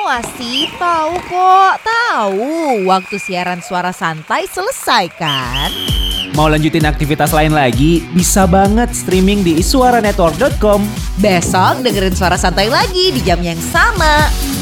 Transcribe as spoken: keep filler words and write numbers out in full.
Masa sih? Tahu kok, tahu. Waktu siaran Suara Santai selesai kan? Mau lanjutin aktivitas lain lagi? Bisa banget streaming di issuara network dot com. Besok dengerin Suara Santai lagi di jam yang sama.